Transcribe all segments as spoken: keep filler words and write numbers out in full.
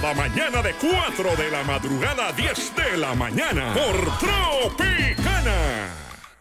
la mañana de cuatro de la madrugada a diez de la mañana por Tropicana.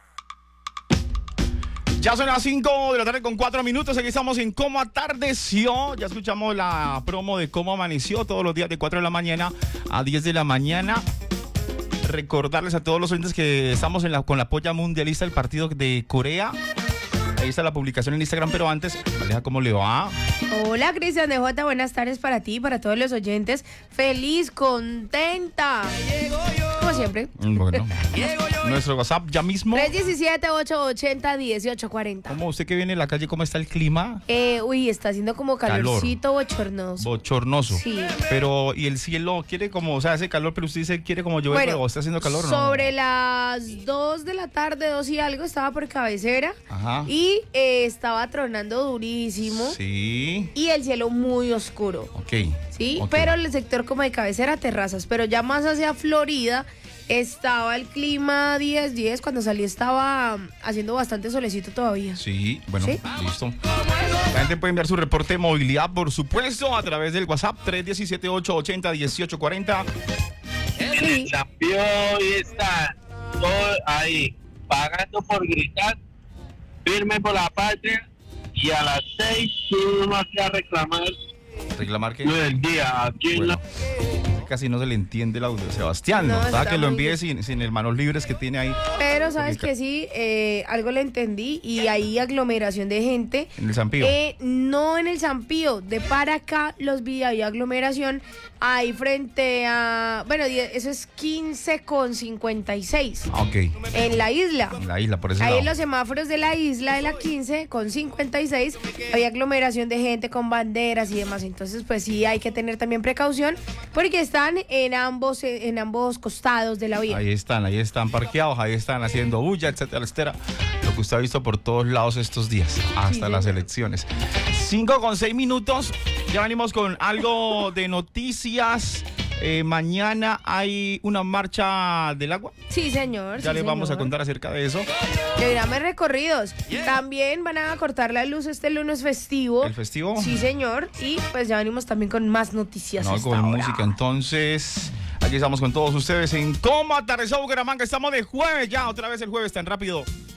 Ya son las cinco de la tarde con cuatro minutos. Aquí estamos en Cómo Atardeció. Ya escuchamos la promo de Cómo Amaneció todos los días de cuatro de la mañana a diez de la mañana. Recordarles a todos los oyentes que estamos en la, con la polla mundialista del partido de Corea. Ahí está la publicación en Instagram, pero antes, Aleja, ¿cómo le va? Hola, Cristian de J, buenas tardes para ti, para todos los oyentes. Feliz, contenta. Como siempre. Bueno, nuestro WhatsApp ya mismo. tres uno siete, ocho ocho cero, uno ocho cuatro cero. ¿Cómo usted que viene en la calle, cómo está el clima? Eh, uy, está haciendo como calorcito Calor. bochornoso. Bochornoso. Sí. Pero, ¿y el cielo quiere como, o sea, hace calor, pero usted dice quiere como llover, Bueno, pero está haciendo calor, ¿no? Sobre las dos de la tarde, dos y algo, estaba por Cabecera. Ajá. Y eh, estaba tronando durísimo. Sí. Y el cielo muy oscuro. Ok. Sí, Ok. pero el sector como de Cabecera, Terrazas, pero ya más hacia Florida estaba el clima diez diez, cuando salí estaba haciendo bastante solecito todavía. Sí, bueno, ¿Sí? listo. La gente puede enviar su reporte de movilidad, por supuesto, a través del WhatsApp tres uno siete, ocho ocho cero, uno ocho cuatro cero. En el campeón y está todo ahí, pagando por gritar, firme por la patria, y a las seis uno aquí a reclamar Reclamar que lo del día aquí en bueno, la... casi no se le entiende el audio, Sebastián. No, No, está que lo muy envíe bien. sin, sin el manos libres que tiene ahí Pero sabes Porque- que sí, eh, algo le entendí y hay aglomeración de gente. en el Zampío. Eh, no en el Zampío, de para acá los vi, había aglomeración ahí frente a, bueno, die- eso es quince con cincuenta y seis Ah, ok, en la isla. en la isla, por ese Ahí lado. en los semáforos de la isla de la quince con cincuenta y seis había aglomeración de gente con banderas y demás. Entonces, pues sí hay que tener también precaución porque están en ambos en ambos costados de la vía. Ahí están, ahí están parqueados, ahí están haciendo bulla, etcétera, etcétera. Lo que usted ha visto por todos lados estos días, hasta Sí, las señor. elecciones. Cinco con seis minutos, ya venimos con algo de noticias. Eh, mañana hay una marcha del agua. Sí, señor. Ya sí, les vamos a señor. contar acerca de eso. Programa recorridos. También van a cortar la luz este lunes festivo. ¿El festivo? Sí, señor. Y pues ya venimos también con más noticias. No, hasta con ahora. música. Entonces, aquí estamos con todos ustedes en Cómo Atardeció Bucaramanga. Estamos de jueves ya, otra vez el jueves tan rápido.